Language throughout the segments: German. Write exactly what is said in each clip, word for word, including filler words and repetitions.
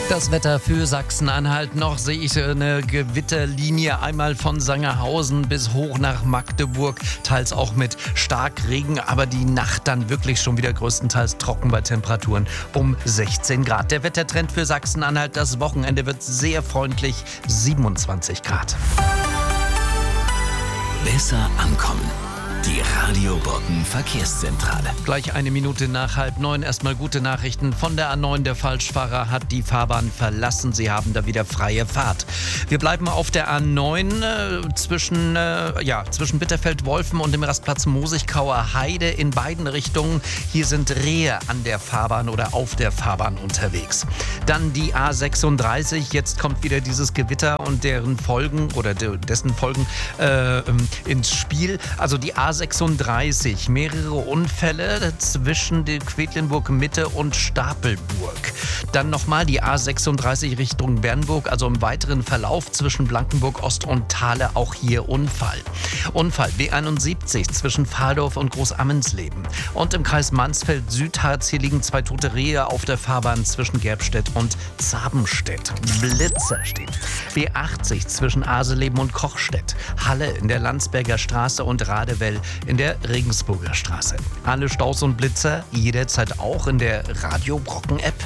Das Wetter für Sachsen-Anhalt. Noch sehe ich eine Gewitterlinie einmal von Sangerhausen bis hoch nach Magdeburg, teils auch mit Starkregen, aber die Nacht dann wirklich schon wieder größtenteils trocken bei Temperaturen um sechzehn Grad. Der Wettertrend für Sachsen-Anhalt, das Wochenende wird sehr freundlich, siebenundzwanzig Grad. Besser ankommen. Die Radio Brocken Verkehrszentrale. Gleich eine Minute nach halb neun. Erstmal gute Nachrichten von der A neun. Der Falschfahrer hat die Fahrbahn verlassen. Sie haben da wieder freie Fahrt. Wir bleiben auf der A neun äh, zwischen, äh, ja, zwischen Bitterfeld-Wolfen und dem Rastplatz Mosigkauer Heide in beiden Richtungen. Hier sind Rehe an der Fahrbahn oder auf der Fahrbahn unterwegs. Dann die A sechsunddreißig. Jetzt kommt wieder dieses Gewitter und deren Folgen oder de- dessen Folgen äh, ins Spiel. Also die A sechsunddreißig, mehrere Unfälle zwischen der Quedlinburg Mitte und Stapelburg. Dann nochmal die A sechsunddreißig Richtung Bernburg, also im weiteren Verlauf zwischen Blankenburg Ost und Thale auch hier Unfall. Unfall B einundsiebzig zwischen Fahldorf und Großammensleben. Und im Kreis Mansfeld-Südharz, hier liegen zwei tote Rehe auf der Fahrbahn zwischen Gerbstedt und Zabenstedt. Blitzer steht. B achtzig zwischen Aseleben und Kochstedt. Halle in der Landsberger Straße und Radewell in der Regensburger Straße. Alle Staus und Blitzer jederzeit auch in der Radio Brocken App.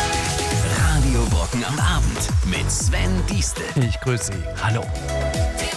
Radio Brocken am Abend mit Sven Diestel. Ich grüße Sie. Hallo.